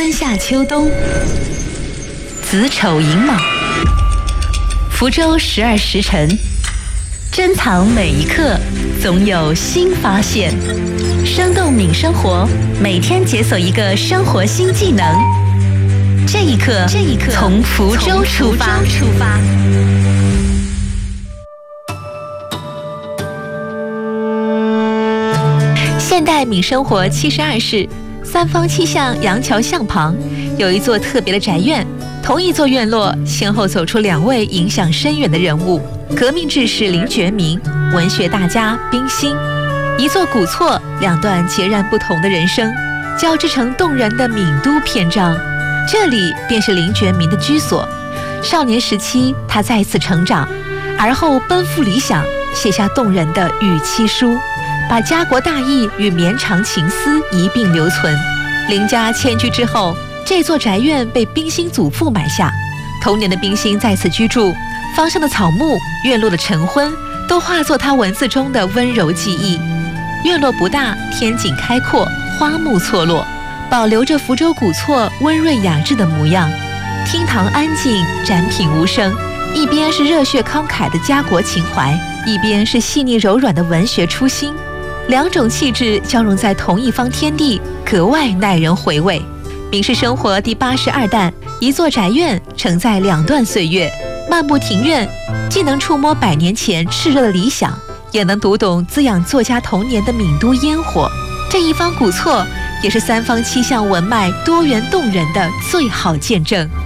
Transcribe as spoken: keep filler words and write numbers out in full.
春夏秋冬，子丑寅卯，福州十二时辰，珍藏每一刻，总有新发现。生动敏生活，每天解锁一个生活新技能。这一刻，这一刻，从福州出发。出发。现代敏生活七十二室，三坊七巷杨桥巷旁有一座特别的宅院。同一座院落，先后走出两位影响深远的人物：革命志士林觉民，文学大家冰心。一座古厝，两段截然不同的人生，交织成动人的闽都篇章。这里便是林觉民的居所。少年时期，他在此成长，而后奔赴理想，写下动人的《与妻书》，把家国大义与绵长情思一并留存。林家迁居之后，这座宅院被冰心祖父买下，童年的冰心在此居住，坊上的草木、院落的晨昏，都化作他文字中的温柔记忆。院落不大，天井开阔，花木错落，保留着福州古厝温润雅致的模样。厅堂安静，展品无声，一边是热血慷慨的家国情怀，一边是细腻柔软的文学初心，两种气质交融在同一方天地，格外耐人回味。闽式生活第八十二弹，一座宅院承载两段岁月，漫步庭院，既能触摸百年前炽热的理想，也能读懂滋养作家童年的闽都烟火。这一方古厝，也是三坊七巷文脉多元动人的最好见证。